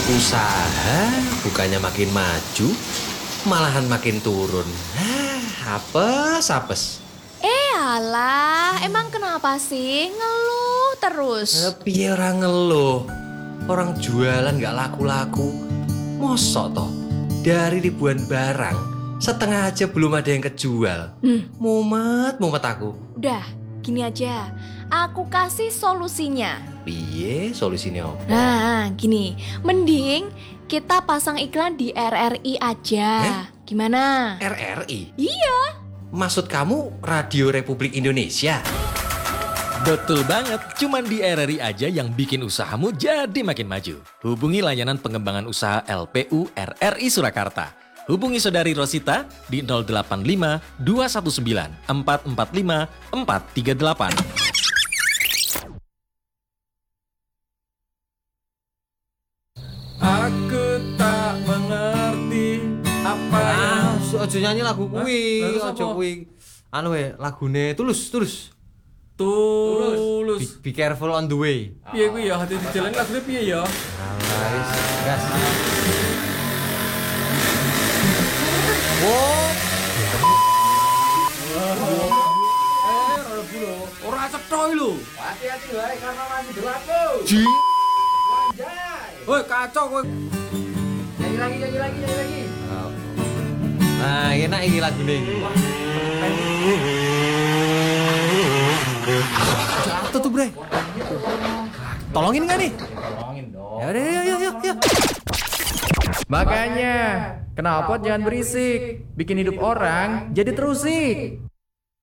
Usaha bukannya makin maju, malahan makin turun. Apes. Alah, emang kenapa sih ngeluh terus? Piye orang ngeluh? Orang jualan nggak laku-laku. Mosok toh, dari ribuan barang, setengah aja belum ada yang kejual. Mumet aku. Udah, gini aja. Aku kasih solusinya. Piye solusinya apa? Nah, gini. Mending kita pasang iklan di RRI aja. Gimana? RRI? Iya. Maksud kamu Radio Republik Indonesia? Betul banget, cuman di RRI aja yang bikin usahamu jadi makin maju. Hubungi layanan pengembangan usaha LPU RRI Surakarta. Hubungi Saudari Rosita di 085 219 445 438. Aku tak mengerti apa yang... Ojo nyanyi lagu kuwi, Hah? Terus ojo apa? kuwi. Anu lagune tulus. Tulus. Be careful on the way. Piye kuwi ya, hati di jalan lagunya piye ya? Guys, gas. Wow. Rada bulo. Ora cethoy lho. Hati-hati wae karena masih berlaku. Ji. Anjay. Woi, kacau kowe. Nyanyi lagi. Nah, enak iki lagune iki. Jatuh tuh, Bre. Tolongin nggak nih? Tolongin dong. Ya udah, yuk. Makanya, kenapa jangan berisik? Bikin hidup orang jadi terusik.